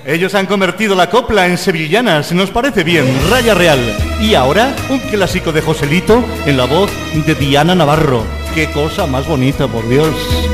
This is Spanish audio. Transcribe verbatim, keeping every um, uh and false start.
Ellos han convertido la copla en sevillanas, nos parece bien, raya real. Y ahora, un clásico de Joselito en la voz de Diana Navarro. ¡Qué cosa más bonita, por Dios!